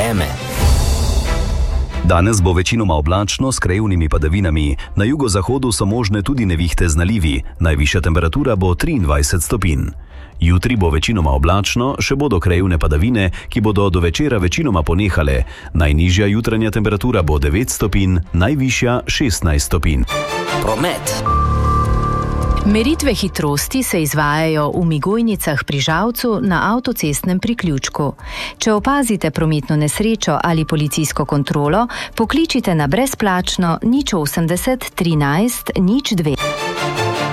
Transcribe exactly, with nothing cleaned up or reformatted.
vreme. Danes bo večinoma oblačno s krajevnimi padavinami. Na jugozahodu so možne tudi nevihte z nalivi. Najvišja temperatura bo triindvajset stopinj. Jutri bo večinoma oblačno, še bodo krajevne padavine, ki bodo do večera večinoma ponehale. Najnižja jutranja temperatura bo devet stopinj, najvišja šestnajst stopinj. Promet. Meritve hitrosti se izvajajo v Migojnicah pri Žalcu na avtocestnem priključku. Če opazite prometno nesrečo ali policijsko kontrolo, pokličite na brezplačno nič osemdeset trinajst nič dve.